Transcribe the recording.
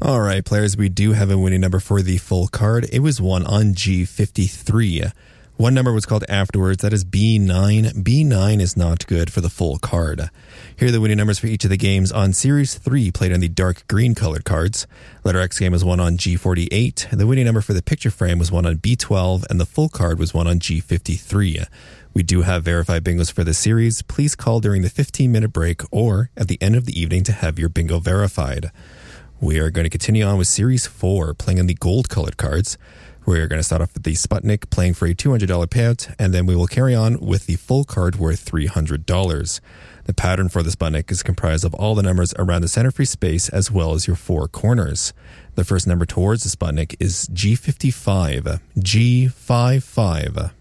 All right, players, we do have a winning number for the full card. It was one on G53. One number was called afterwards. That is B9. B9 is not good for the full card. Here are the winning numbers for each of the games on Series 3, played on the dark green colored cards. Letter X game was one on G48. The winning number for the picture frame was one on B12, and the full card was one on G53. We do have verified bingos for the series. Please call during the 15-minute break or at the end of the evening to have your bingo verified. We are going to continue on with Series 4, playing on the gold-colored cards. We're going to start off with the Sputnik, playing for a $200 payout, and then we will carry on with the full card worth $300. The pattern for the Sputnik is comprised of all the numbers around the center free space as well as your four corners. The first number towards the Sputnik is G55. G55.